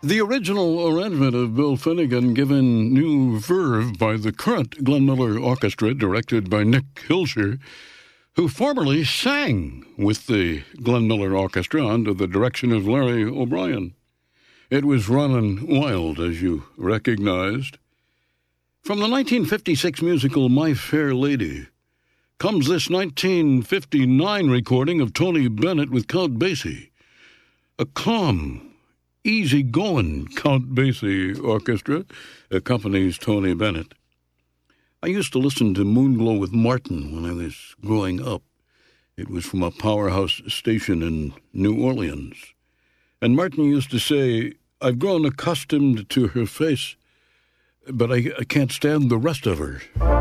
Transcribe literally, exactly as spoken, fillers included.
The original arrangement of Bill Finnegan given new verve by the current Glenn Miller Orchestra, directed by Nick Hilscher, who formerly sang with the Glenn Miller Orchestra under the direction of Larry O'Brien. It was running wild, as you recognized. From the nineteen fifty-six musical My Fair Lady comes this nineteen fifty-nine recording of Tony Bennett with Count Basie, a calm, easy-going Count Basie orchestra accompanies Tony Bennett. I used to listen to Moonglow with Martin when I was growing up. It was from a powerhouse station in New Orleans. And Martin used to say, "I've grown accustomed to her face, but I, I can't stand the rest of her."